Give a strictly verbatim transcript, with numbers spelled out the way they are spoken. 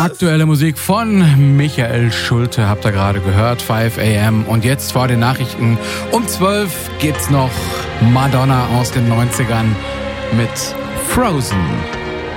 Aktuelle Musik von Michael Schulte, habt ihr gerade gehört, fünf a.m. Und jetzt vor den Nachrichten um zwölf gibt's noch Madonna aus den neunzigern mit Frozen.